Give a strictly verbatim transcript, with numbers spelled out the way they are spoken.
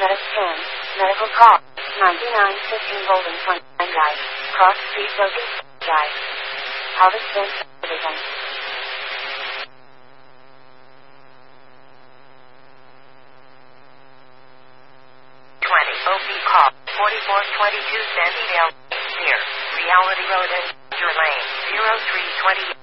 Medic ten, medical call, ninety-nine fifteen Golden twenty-nine Drive, Cross Street, Logan Drive. Harvest Bend Division. twenty O P call, forty-four twenty-two Sandydale, near Reality Road and your lane, zero three twenty.